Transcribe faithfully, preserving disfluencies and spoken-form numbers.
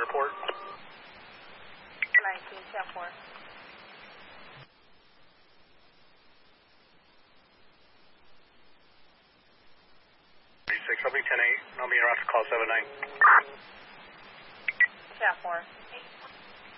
report. nineteen, ten four. thirty-six, I'll be ten eight. I'll be around to call seven nine. ten four.